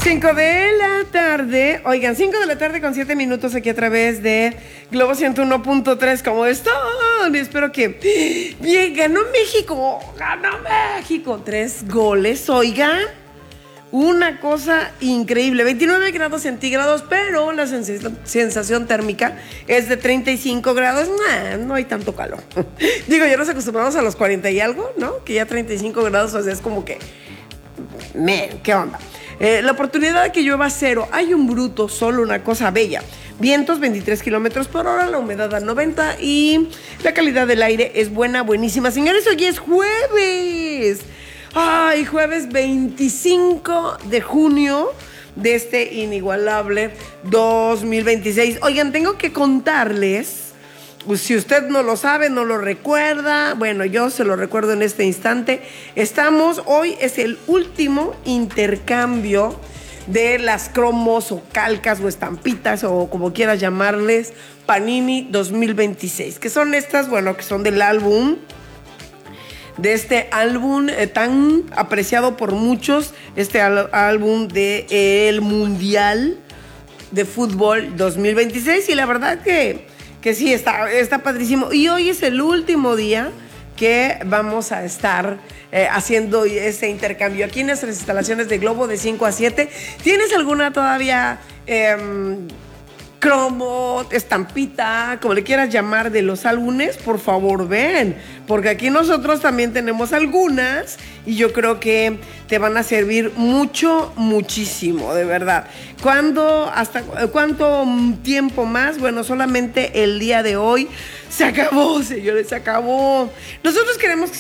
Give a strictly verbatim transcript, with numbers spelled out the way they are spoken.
cinco de la tarde, oigan, cinco de la tarde con siete minutos aquí a través de Globo ciento uno punto tres. ¿Cómo están? Espero que bien. Ganó México, ganó México, tres goles, oigan, una cosa increíble, veintinueve grados centígrados, pero la sens- sensación térmica es de treinta y cinco grados. Nah, no hay tanto calor. Digo, ya nos acostumbramos a los cuarenta y algo, ¿no? Que ya treinta y cinco grados, o sea, es como que, man, ¿qué onda? Eh, la oportunidad de que llueva cero, hay un bruto, solo una cosa bella. Vientos veintitrés kilómetros por hora, la humedad a noventa y la calidad del aire es buena, buenísima. Señores, hoy es jueves. Ay, jueves veinticinco de junio de este inigualable dos mil veintiséis. Oigan, tengo que contarles, si usted no lo sabe, no lo recuerda, bueno, yo se lo recuerdo en este instante. Estamos, hoy es el último intercambio de las cromos o calcas o estampitas o como quieras llamarles, Panini dos mil veintiséis, que son estas, bueno, que son del álbum, de este álbum eh, tan apreciado por muchos, este al- álbum de eh, el Mundial de Fútbol dos mil veintiséis, y la verdad que Que sí, está, está padrísimo. Y hoy es el último día que vamos a estar eh, haciendo este intercambio aquí en nuestras instalaciones de Globo de cinco a siete. ¿Tienes alguna todavía eh, cromo, estampita, como le quieras llamar, de los álbumes? Por favor, ven, porque aquí nosotros también tenemos algunas y yo creo que te van a servir mucho, muchísimo, de verdad. ¿Cuándo, hasta cuánto tiempo más? Bueno, solamente el día de hoy. Se acabó, señores, se acabó. Nosotros queremos que